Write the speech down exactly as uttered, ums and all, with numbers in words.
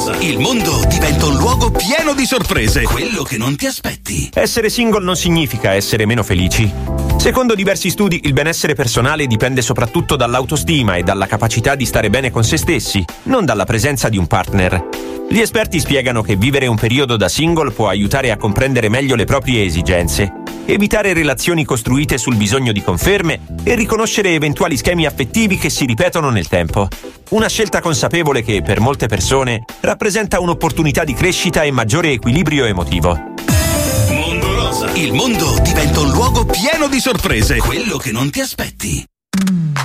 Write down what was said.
Rosa. Il mondo diventa un luogo pieno di sorprese. Quello che non ti aspetti. Essere single non significa essere meno felici. Secondo diversi studi, il benessere personale dipende soprattutto dall'autostima e dalla capacità di stare bene con se stessi, non dalla presenza di un partner. Gli esperti spiegano che vivere un periodo da single può aiutare a comprendere meglio le proprie esigenze, evitare relazioni costruite sul bisogno di conferme e riconoscere eventuali schemi affettivi che si ripetono nel tempo. Una scelta consapevole che, per molte persone, rappresenta un'opportunità di crescita e maggiore equilibrio emotivo. Mondo Rosa. Il mondo diventa un luogo pieno di sorprese. Quello che non ti aspetti.